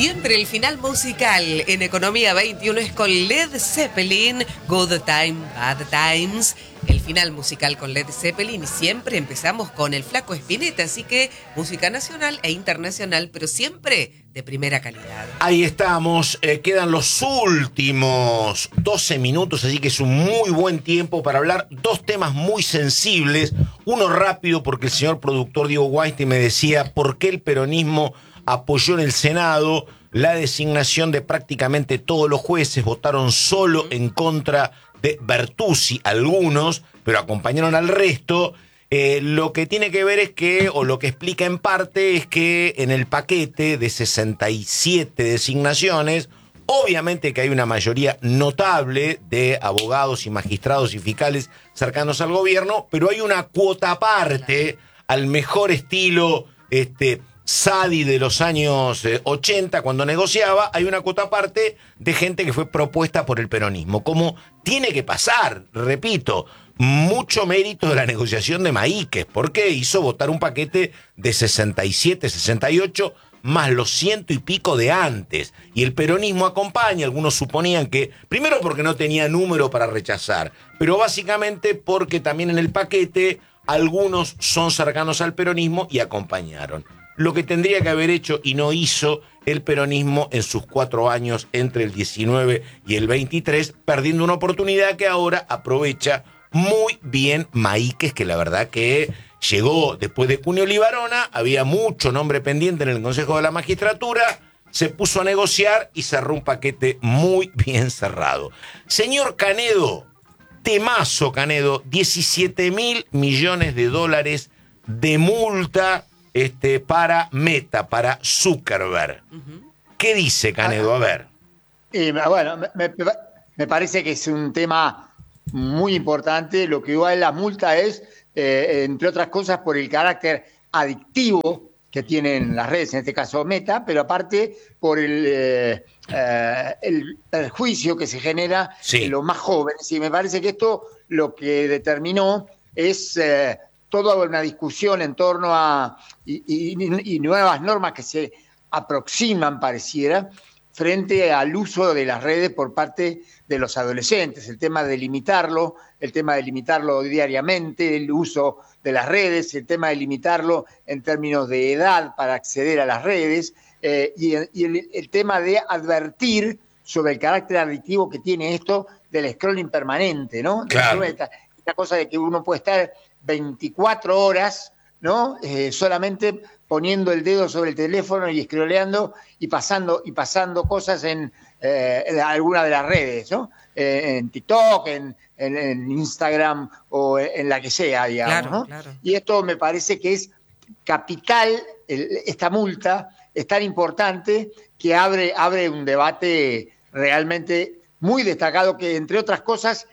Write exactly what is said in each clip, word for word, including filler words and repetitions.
siempre el final musical en Economía veintiuno es con Led Zeppelin, Good Time, Bad Times. El final musical con Led Zeppelin y siempre empezamos con el Flaco Spinetta, así que música nacional e internacional, pero siempre de primera calidad. Ahí estamos, eh, quedan los últimos doce minutos, así que es un muy buen tiempo para hablar dos temas muy sensibles. Uno rápido, porque el señor productor Diego Weinstein me decía por qué el peronismo apoyó en el Senado la designación de prácticamente todos los jueces, votaron solo en contra de Bertuzzi, algunos, pero acompañaron al resto. Eh, lo que tiene que ver es que, o lo que explica en parte, es que en el paquete de sesenta y siete designaciones, obviamente que hay una mayoría notable de abogados y magistrados y fiscales cercanos al gobierno, pero hay una cuota aparte, al mejor estilo este, Sadi de los años eh, ochenta, cuando negociaba, hay una cuota aparte de gente que fue propuesta por el peronismo. Como tiene que pasar, repito, mucho mérito de la negociación de Maíquez, porque hizo votar un paquete de sesenta y siete, sesenta y ocho, más los ciento y pico de antes. Y el peronismo acompaña, algunos suponían que, primero porque no tenía número para rechazar, pero básicamente porque también en el paquete algunos son cercanos al peronismo y acompañaron. Lo que tendría que haber hecho y no hizo el peronismo en sus cuatro años entre el diecinueve y el veintitrés, perdiendo una oportunidad que ahora aprovecha muy bien Maíquez, que la verdad que llegó después de Cuneo Libarona, había mucho nombre pendiente en el Consejo de la Magistratura, se puso a negociar y cerró un paquete muy bien cerrado. Señor Canedo, temazo Canedo, diecisiete mil millones de dólares de multa Este, para Meta, para Zuckerberg. Uh-huh. ¿Qué dice Canedo? A ver. Eh, bueno, me, me, me parece que es un tema muy importante. Lo que igual la multa es, eh, entre otras cosas, por el carácter adictivo que tienen las redes, en este caso Meta, pero aparte por el, eh, eh, el perjuicio que se genera sí. en los más jóvenes. Y me parece que esto lo que determinó es Eh, toda una discusión en torno a y, y, y nuevas normas que se aproximan, pareciera, frente al uso de las redes por parte de los adolescentes. El tema de limitarlo, el tema de limitarlo diariamente, el uso de las redes, el tema de limitarlo en términos de edad para acceder a las redes, eh, y, y el, el tema de advertir sobre el carácter adictivo que tiene esto del scrolling permanente, ¿no? Claro. Esta, esta cosa de que uno puede estar veinticuatro horas, ¿no? Eh, solamente poniendo el dedo sobre el teléfono y scrolleando y pasando, y pasando cosas en, eh, en alguna de las redes, ¿no? Eh, en TikTok, en, en, en Instagram o en, en la que sea, digamos, claro, ¿no? Claro. Y esto me parece que es capital, el, esta multa es tan importante que abre, abre un debate realmente muy destacado que, entre otras cosas,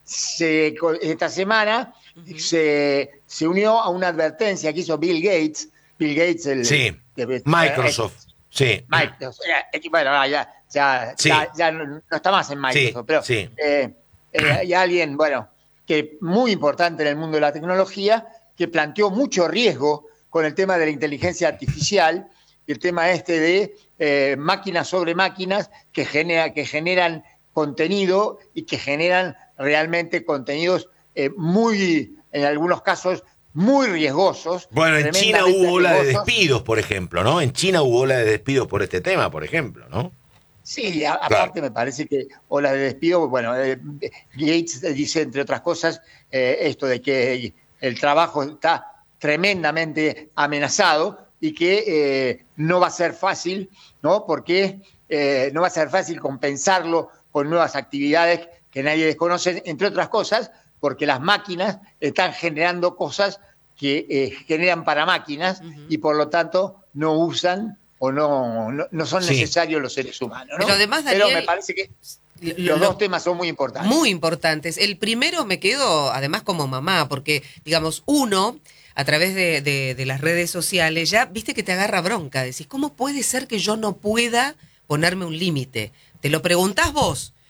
se, esta semana uh-huh. se, se unió a una advertencia que hizo Bill Gates, Bill Gates, el sí, de, Microsoft, eh, sí. Microsoft, eh, bueno, ya, ya, sí. ya, ya no, no está más en Microsoft, sí, pero sí. Eh, eh, hay alguien, bueno, que muy importante en el mundo de la tecnología, que planteó mucho riesgo con el tema de la inteligencia artificial, y el tema este de eh, máquinas sobre máquinas que, genera, que generan contenido y que generan realmente contenidos eh, muy, en algunos casos, muy riesgosos. Bueno, en China hubo ola de despidos, por ejemplo, ¿no? En China hubo ola de despidos por este tema, por ejemplo, ¿no? Sí, a, claro. aparte me parece que ola de despido, bueno, eh, Gates dice, entre otras cosas, eh, esto de que el trabajo está tremendamente amenazado y que eh, no va a ser fácil, ¿no? Porque eh, no va a ser fácil compensarlo con nuevas actividades que nadie desconoce, entre otras cosas, porque las máquinas están generando cosas que eh, generan para máquinas uh-huh. y por lo tanto no usan o no, no, no son sí. necesarios los seres humanos, ¿no? Pero además, Daniel, Pero me parece que lo, los dos temas son muy importantes. Muy importantes. El primero me quedo, además, como mamá, porque, digamos, uno, a través de, de, de las redes sociales, ya viste que te agarra bronca. Decís, ¿cómo puede ser que yo no pueda ponerme un límite? Te lo preguntás vos.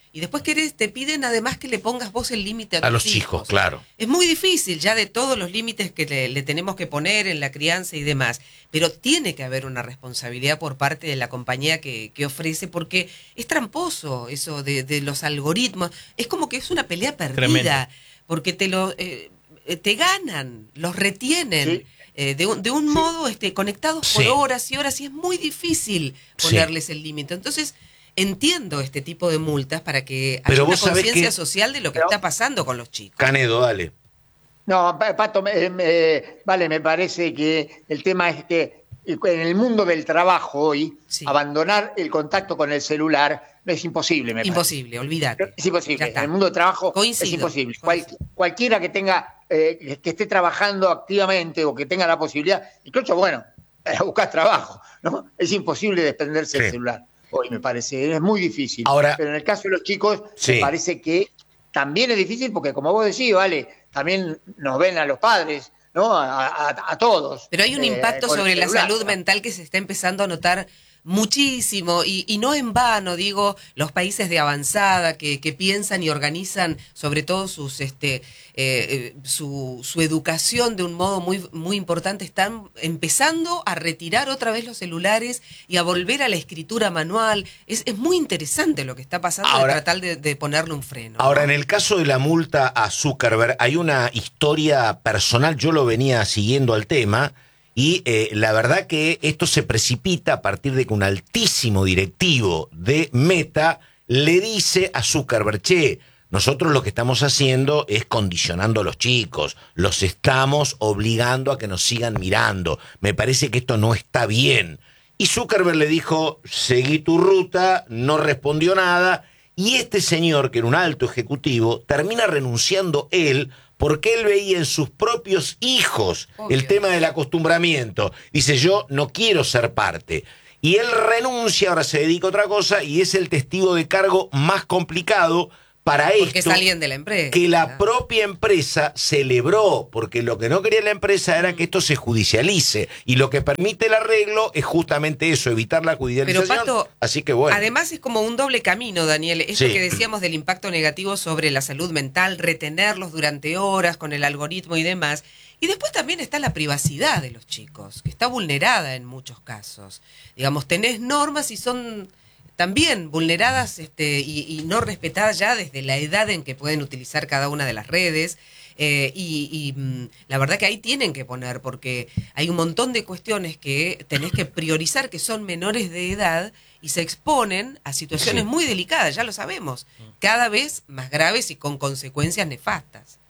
Y después querés, te piden además que le pongas vos el límite a, a los hijos, claro. Es muy difícil ya de todos los límites que le, le tenemos que poner en la crianza y demás, pero tiene que haber una responsabilidad por parte de la compañía que, que ofrece, porque es tramposo eso de, de los algoritmos. Es como que es una pelea perdida, Tremendo. porque te lo eh, te ganan, los retienen. Sí. Eh, de un, de un modo este, conectados sí. por horas y horas, y es muy difícil ponerles sí. el límite. Entonces, entiendo este tipo de multas para que haya una conciencia social de lo que Pero, está pasando con los chicos. Canedo, dale. No, Pato, me, me, vale, me parece que el tema es que en el mundo del trabajo hoy, sí. abandonar el contacto con el celular es imposible, me Imposible, parece. olvídate. Es imposible. En el mundo del trabajo Coincido. es imposible. Cual, cualquiera que tenga, eh, que esté trabajando activamente o que tenga la posibilidad, incluso, bueno, a buscar trabajo, ¿no? Es imposible desprenderse sí. del celular. Hoy me parece, es muy difícil. Ahora, pero en el caso de los chicos, sí. me parece que también es difícil porque, como vos decís, vale, también nos ven a los padres, ¿no? A, a, a todos. Pero hay un eh, impacto sobre la salud ¿no? mental que se está empezando a notar muchísimo, y, y no en vano, digo, los países de avanzada que, que piensan y organizan sobre todo sus este eh, su, su educación de un modo muy, muy importante, están empezando a retirar otra vez los celulares y a volver a la escritura manual. Es, es muy interesante lo que está pasando, ahora, de tratar de, de ponerle un freno. Ahora, ¿no? en el caso de la multa a Zuckerberg, hay una historia personal, yo lo venía siguiendo al tema. Y eh, la verdad que esto se precipita a partir de que un altísimo directivo de Meta le dice a Zuckerberg, che, nosotros lo que estamos haciendo es condicionando a los chicos, los estamos obligando a que nos sigan mirando, me parece que esto no está bien. Y Zuckerberg le dijo, seguí tu ruta, no respondió nada, y este señor, que era un alto ejecutivo, termina renunciando él, porque él veía en sus propios hijos Obvio. el tema del acostumbramiento. Dice, yo no quiero ser parte. Y él renuncia, ahora se dedica a otra cosa, y es el testigo de cargo más complicado para porque esto. Es alguien de la empresa. Que la propia empresa celebró, porque lo que no quería la empresa era que esto se judicialice. Y lo que permite el arreglo es justamente eso, evitar la judicialización. Pero, Pato, así que bueno. Además es como un doble camino, Daniel. Esto sí. que decíamos del impacto negativo sobre la salud mental, retenerlos durante horas con el algoritmo y demás. Y después también está la privacidad de los chicos, que está vulnerada en muchos casos. Digamos, tenés normas y son también vulneradas este, y, y no respetadas ya desde la edad en que pueden utilizar cada una de las redes. Eh, y, y mm, la verdad que ahí tienen que poner, porque hay un montón de cuestiones que tenés que priorizar que son menores de edad y se exponen a situaciones sí. muy delicadas, ya lo sabemos, cada vez más graves y con consecuencias nefastas.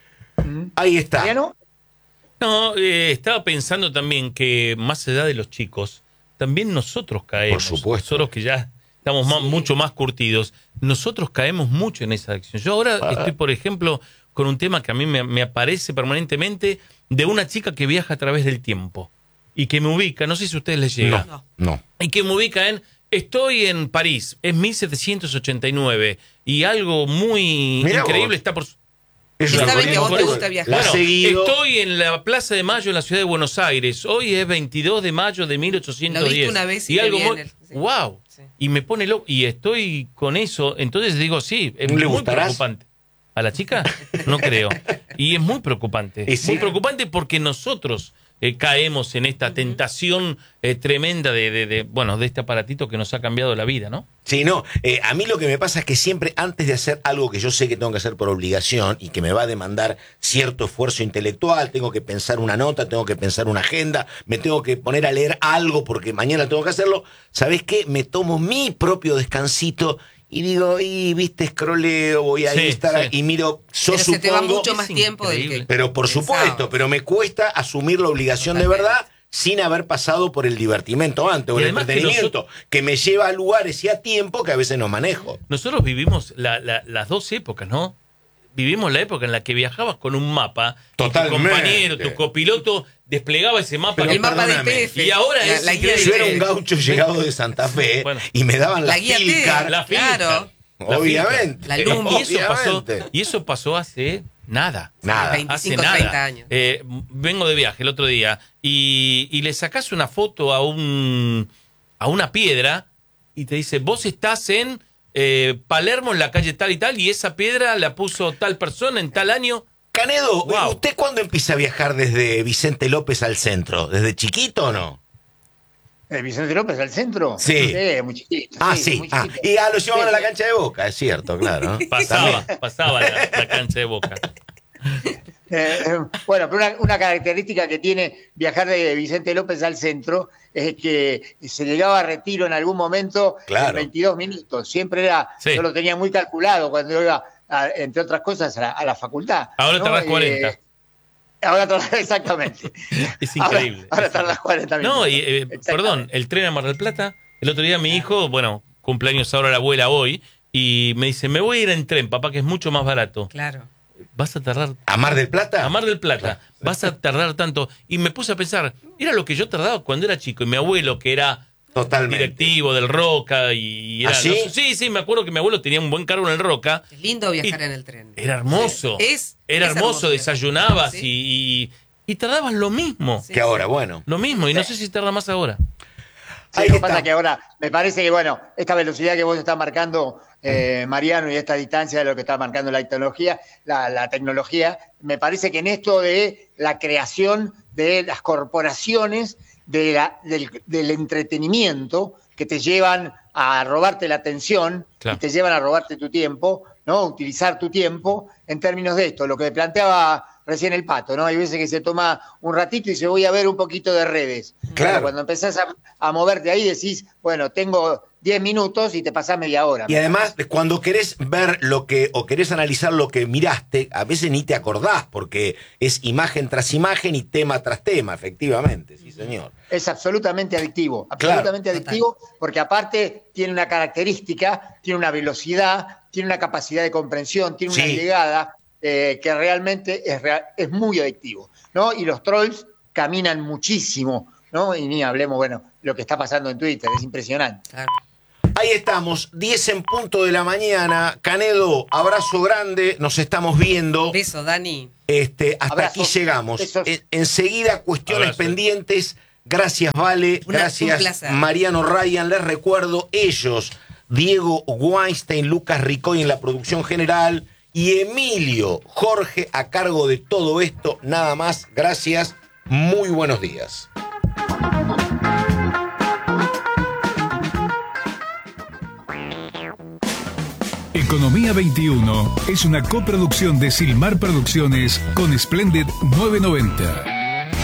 Ahí está. No, eh, estaba pensando también que más allá de los chicos, también nosotros caemos. Por supuesto. Nosotros que ya estamos más, sí. mucho más curtidos, nosotros caemos mucho en esa adicción. Yo ahora ah. estoy, por ejemplo, con un tema que a mí me, me aparece permanentemente de una chica que viaja a través del tiempo y que me ubica, no sé si a ustedes les llega. No, no. Y que me ubica en, estoy en París, es mil setecientos ochenta y nueve y algo muy Mirá increíble vos. está por... Es y saben que a vos te gusta viajar. Bueno, estoy en la Plaza de Mayo en la ciudad de Buenos Aires. Hoy es veintidós de mayo de mil ochocientos diez. Lo viste una vez y, y algo muy... sí. ¡Wow! Sí. Y me pone loco. Y estoy con eso. Entonces digo, sí, es ¿Le muy gustarás? preocupante. ¿A la chica? No creo. Y es muy preocupante. ¿Y sí? Muy preocupante porque nosotros eh, caemos en esta tentación eh, tremenda de, de, de, bueno, de este aparatito que nos ha cambiado la vida, ¿no? Sí, no. Eh, a mí lo que me pasa es que siempre, antes de hacer algo que yo sé que tengo que hacer por obligación y que me va a demandar cierto esfuerzo intelectual, tengo que pensar una nota, tengo que pensar una agenda, me tengo que poner a leer algo porque mañana tengo que hacerlo, ¿sabés qué? Me tomo mi propio descansito y digo, y viste, scrolleo, voy a Sí, Instagram sí. y miro, yo Pero supongo... se te va mucho Es más tiempo del increíble. que Pero por pensabas. supuesto, pero me cuesta asumir la obligación de verdad sin haber pasado por el divertimento antes, o Y el además que entretenimiento, nosotros- que me lleva a lugares y a tiempo que a veces no manejo. Nosotros vivimos la, la, las dos épocas, ¿no? Vivimos la época en la que viajabas con un mapa, Totalmente. y tu compañero, tu copiloto desplegaba ese mapa. Pero que- El mapa del perdóname. P F. Y ahora la, es la guía increíble. Yo del era un P F. gaucho llegado de Santa Fe Bueno. y me daban la, La guía T. Filcar. La Claro. Filcar. Obviamente. La Lumbo. Y eso pasó, Obviamente. y eso pasó hace nada. Nada. Hace veinticinco, nada. treinta años. Eh, vengo de viaje el otro día y, y le sacás una foto a un a una piedra y te dice, vos estás en eh, Palermo en la calle tal y tal, y esa piedra la puso tal persona en tal año. Canedo, Wow. ¿usted cuándo empieza a viajar desde Vicente López al centro? ¿Desde chiquito o no? ¿El Vicente López al centro? Sí. muy chiquito. Ah, sí. muy Ah, chiquito. y ah, lo llevaban Sí, a la sí. cancha de Boca, es cierto, claro. ¿no? Pasaba, También. pasaba la, la cancha de Boca. Eh, eh, bueno, pero una, una característica que tiene viajar de Vicente López al centro es que se llegaba a Retiro en algún momento Claro. en veintidós minutos. Siempre era, Sí. yo lo tenía muy calculado cuando iba, a- entre otras cosas, a la, a la facultad. Ahora ¿no? tardás Eh, cuarenta. ahora tardás, exactamente. Es Ahora- increíble. Ahora, Es tardás cuarenta minutos. No, y, eh, Exactamente. perdón, el tren a Mar del Plata. El otro día mi hijo, bueno, cumpleaños ahora la abuela hoy, y me dice, me voy a ir en tren, papá, que es mucho más barato. Claro. Vas a tardar... ¿A Mar del Plata? A Mar del Plata, vas a tardar tanto. Y me puse a pensar, era lo que yo tardaba cuando era chico. Y mi abuelo, que era Totalmente. directivo del Roca, y era... ¿Ah, sí? no sé- sí, sí, me acuerdo que mi abuelo tenía un buen cargo en el Roca. Es lindo viajar Y- en el tren. Era hermoso. Es- era es hermoso, hermoso. desayunabas Sí. y, y, y tardabas lo mismo. Sí. Que ahora, bueno. Lo mismo, y no sé si tarda más ahora. Sí, Ahí lo que está. pasa que ahora me parece que, bueno, esta velocidad que vos estás marcando, eh, Mariano, y esta distancia de lo que está marcando la tecnología, la, la tecnología, me parece que en esto de la creación de las corporaciones, de la- del, del entretenimiento, que te llevan a robarte la atención Claro. y te llevan a robarte tu tiempo, ¿no? Utilizar tu tiempo en términos de esto, lo que planteaba recién el Pato, ¿no? Hay veces que se toma un ratito y se voy a ver un poquito de redes. Claro. Cuando empezás a, a moverte ahí decís, bueno, tengo diez minutos y te pasás media hora. Y además, cuando querés ver lo que, o querés analizar lo que miraste, a veces ni te acordás, porque es imagen tras imagen y tema tras tema, efectivamente, sí, señor. Es absolutamente adictivo, Claro. absolutamente adictivo, porque aparte tiene una característica, tiene una velocidad, tiene una capacidad de comprensión, tiene una Sí. llegada eh, que realmente es, real- es muy adictivo, ¿no? Y los trolls caminan muchísimo, ¿no? Y ni hablemos, bueno, lo que está pasando en Twitter, es impresionante. Claro. Ahí estamos, diez en punto de la mañana. Canedo, abrazo grande, nos estamos viendo. Beso, Dani. Este, hasta Abrazos, aquí llegamos. besos. En- enseguida, cuestiones Abrazo. pendientes. Gracias, Vale. Una- un Gracias, placer. Mariano Ryan. Les recuerdo, ellos, Diego Weinstein, Lucas Ricoy en la producción general y Emilio Jorge a cargo de todo esto. Nada más. Gracias. Muy buenos días. Economía veintiuno es una coproducción de Silmar Producciones con Splendid novecientos noventa.